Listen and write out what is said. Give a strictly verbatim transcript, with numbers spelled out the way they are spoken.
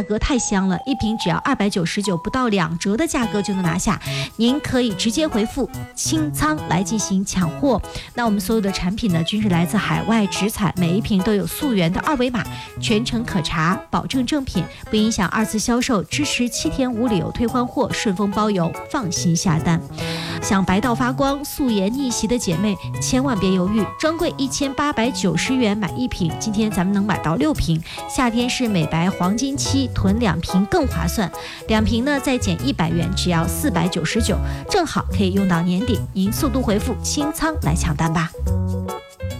价格太香了，一瓶只要二百九十九，不到两折的价格就能拿下。您可以直接回复清仓来进行抢货。那我们所有的产品呢，均是来自海外直采，每一瓶都有溯源的二维码，全程可查，保证正品，不影响二次销售，支持七天无理由退换货，顺丰包邮，放心下单。想白到发光、素颜逆袭的姐妹，千万别犹豫，专柜一千八百九十元买一瓶，今天咱们能买到六瓶。夏天是美白黄金期，囤两瓶更划算，两瓶呢再减一百元，只要四百九十九，正好可以用到年底。您速度回复清仓来抢单吧。